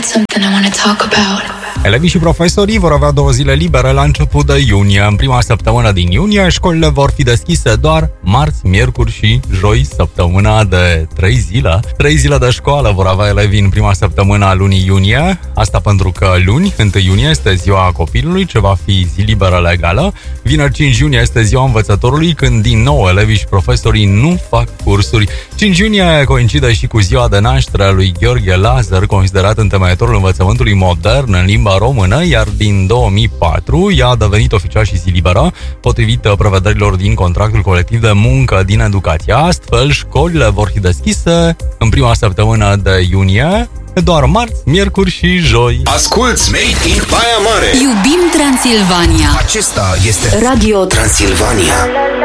Something I want to talk about. Elevii și profesorii vor avea 2 zile libere la început de iunie. În prima săptămână din iunie, școlile vor fi deschise doar marți, miercuri și joi, săptămâna de 3 zile. 3 zile de școală vor avea elevii în prima săptămână a lunii iunie. Asta pentru că luni, 1 iunie, este ziua copilului, ce va fi zi liberă legală. Vineri, 5 iunie, este ziua învățătorului, când din nou elevii și profesorii nu fac cursuri. 5 iunie coincide și cu ziua de naștere a lui Gheorghe Lazar, considerat întemeiatorul învățământului modern în limba română, iar din 2004 ea a devenit oficial și zi liberă, potrivit prevederilor din contractul colectiv de muncă din educație. Astfel, școlile vor fi deschise în prima săptămână de iunie, doar marți, miercuri și joi. Asculți Made in Baia Mare. Iubim Transilvania. Acesta este Radio Transilvania.